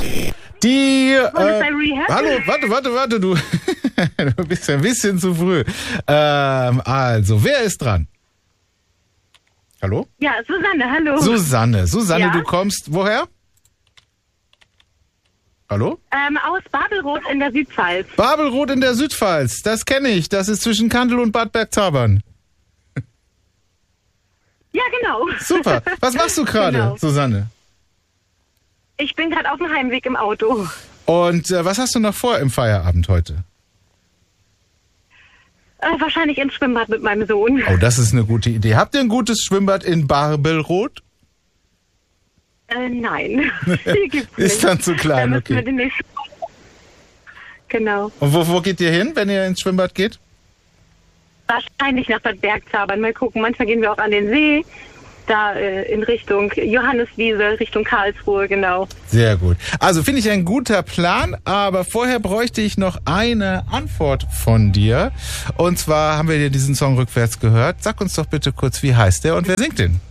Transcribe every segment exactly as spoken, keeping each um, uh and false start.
Die, äh, Rehab? hallo, warte, warte, warte, du, du bist ein bisschen zu früh. Ähm, also, wer ist dran? Hallo? Ja, Susanne, hallo. Susanne, Susanne, Ja? du kommst woher? Hallo? Ähm, aus Babelroth in der Südpfalz. Babelroth in der Südpfalz, das kenne ich, das ist zwischen Kandel und Bad Bergzabern. Ja, genau. Super, was machst du gerade, Genau. Susanne? Ich bin gerade auf dem Heimweg im Auto. Und äh, was hast du noch vor im Feierabend heute? Äh, wahrscheinlich ins Schwimmbad mit meinem Sohn. Oh, das ist eine gute Idee. Habt ihr ein gutes Schwimmbad in Babelroth? Äh, nein. Hier gibt's nicht. Ist dann zu Da klein, müssen wir okay. demnächst... Genau. Und wo, wo geht ihr hin, wenn ihr ins Schwimmbad geht? Wahrscheinlich nach Bad Bergzabern. Mal gucken. Manchmal gehen wir auch an den See. Da äh, in Richtung Johanniswiese, Richtung Karlsruhe, genau. Sehr gut. Also finde ich ein guter Plan, aber vorher bräuchte ich noch eine Antwort von dir. Und zwar haben wir dir diesen Song rückwärts gehört. Sag uns doch bitte kurz, wie heißt der und wer singt den?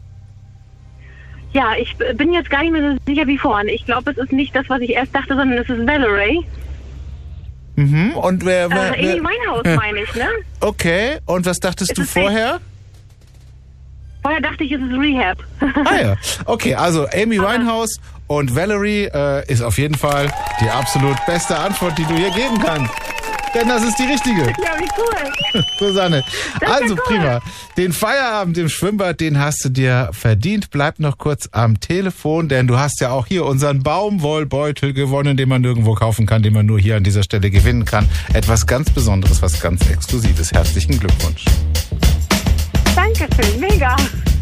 Ja, ich b- bin jetzt gar nicht mehr so sicher wie vorhin. Ich glaube, es ist nicht das, was ich erst dachte, sondern es ist Valerie. Mhm. Und wer, Äh, wer, Amy wer Winehouse meine ich, ne? Okay. Und was dachtest Ist du es vorher? Vorher dachte ich, es ist Rehab. Ah ja. Okay, also Amy Winehouse und Valerie äh, ist auf jeden Fall die absolut beste Antwort, die du hier geben kannst. Denn das ist die richtige. Ja, wie cool. Susanne. Das ist Also ja cool. prima. Den Feierabend im Schwimmbad, den hast du dir verdient. Bleib noch kurz am Telefon, denn du hast ja auch hier unseren Baumwollbeutel gewonnen, den man nirgendwo kaufen kann, den man nur hier an dieser Stelle gewinnen kann. Etwas ganz Besonderes, was ganz Exklusives. Herzlichen Glückwunsch. Dankeschön, mega.